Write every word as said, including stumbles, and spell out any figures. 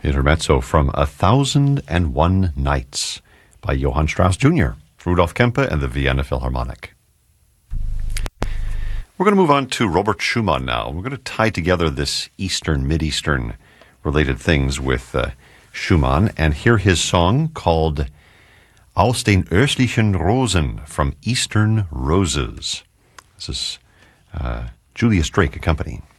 Intermezzo from A Thousand and One Nights by Johann Strauss Junior, Rudolf Kempe, and the Vienna Philharmonic. We're going to move on to Robert Schumann now. We're going to tie together this Eastern, Mid-Eastern related things with uh, Schumann and hear his song called Aus den östlichen Rosen, from Eastern Roses. This is uh, Julius Drake accompanying.